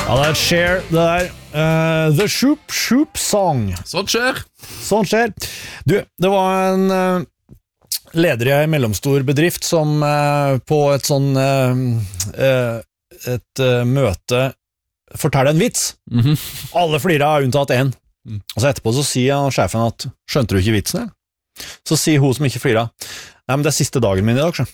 Ja, det er Cher, det der. The Shoop Shoop Song. Sånt skjer. Sånn skjer. Du, det var en leder i en mellomstor bedrift som på et sånn et møte forteller en vits. Alle flirer unntatt en. Og så etterpå så sier sjefen at skjønte du ikke vitsen? Eller? Så sier hun som ikke flirer, nei, men det er siste dagen min i dag, så.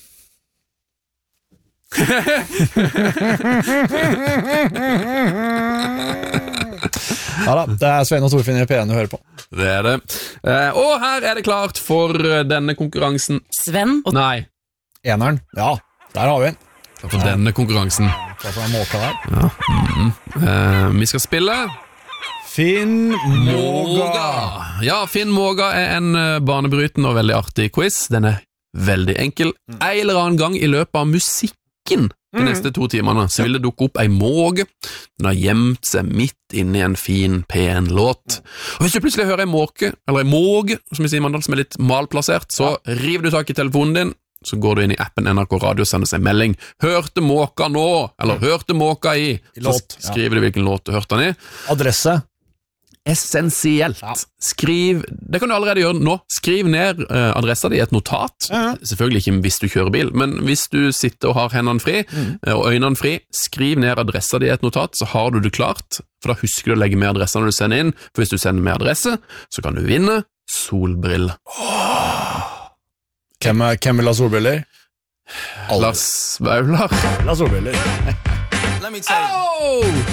Ja da, det er Svein og Torfinn i P1 du hører på. Det er det. Og her er det klart for denne konkurransen. Sven og Nei, Eneren, ja, der har vi en. for denne konkurransen. Hva for en måte der? Vi skal spille Finn Måga. Ja, Finn Måga er en banebrytende og veldig artig quiz. Den er veldig enkel. En eller annen gang i løpet av musikken de neste 2 timene, så vil det dukke opp ei måge. Den har gjemt seg midt inne i en fin, pen låt. Og hvis du plutselig hører ei måke, eller ei måge, som vi sier i Mandal, som er litt malplassert, så river du tak i telefonen din, så går du inn i appen NRK Radio og sender seg melding. Hørte måka nå? Eller hørte måka i? låt, Så skriver du hvilken låt du hørte den i. Adresse. Essensielt. Skriv, det kan du allerede gjøre nå. Skriv ned adressa di i et notat. Selvfølgelig ikke hvis du kjører bil, men hvis du sitter og har hendene fri og øynene fri, skriv ned adressa di i et notat, så har du det klart, for da husker du å legge med adressa når du sender inn, for hvis du sender med adresse, så kan du vinne solbriller. Hvem vil ha solbriller? Lars Vaular. La solbriller. Let me tell you. Oh!